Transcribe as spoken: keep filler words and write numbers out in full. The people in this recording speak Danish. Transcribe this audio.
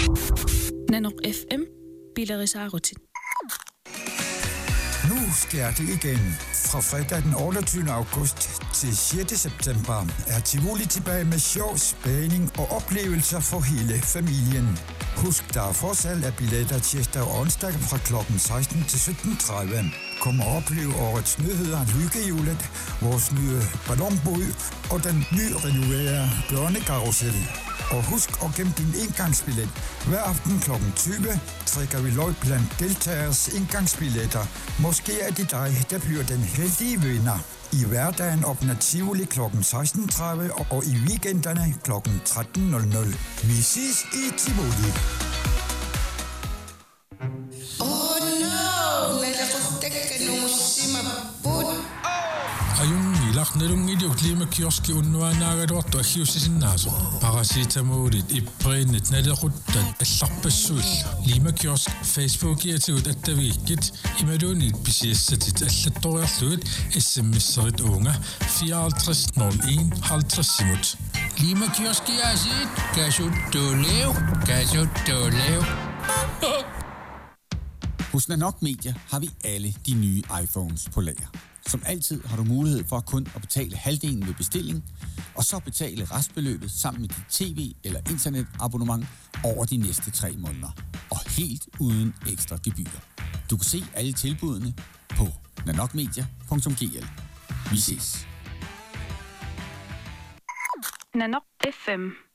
Nanok F M, Bilarisarutin. Nu sker det igen. Fra fredag den otteogtyvende august til sjette september er Tivoli tilbage med sjov, spænding og oplevelser for hele familien. Husk, der er forsalg af billetter tirsdag og onsdag fra klokken seksten til sytten tredive. Kom og opleve årets nyheder, Lykkehjulet, vores nye ballonbåd og den nyrenoverede børnekarusel. Og husk at gemme din indgangsbillet. Hver aften klokken tyve trækker vi lod blandt deltagers indgangsbilletter. Måske er det dig, der bliver den heldige vinder. I hverdagen åbner Tivoli klokken seksten tredive og i weekenderne klokken tretten nul nul. Vi ses i Tivoli. Ajungilaqnalungilu klimakioski unnuanaagaluartu aggiussisinnaasuq parasitamuulit ippriinnit nalequttat алларпассуилла limakiosk Facebook-iatigut attaviikkit imaluunit pisiassatit аллатториарлугит смсерит уунга fireoghalvtreds nul en halvtreds limakioskiaasiit kasuttulev kasuttulev. Hos Nanok Media har vi alle de nye iPhones på lager. Som altid har du mulighed for kun at betale halvdelen ved bestilling, og så betale restbeløbet sammen med dit tv- eller internetabonnement over de næste tre måneder. Og helt uden ekstra gebyrer. Du kan se alle tilbudene på nanokmedia punktum g l. Vi ses. Nanok F M.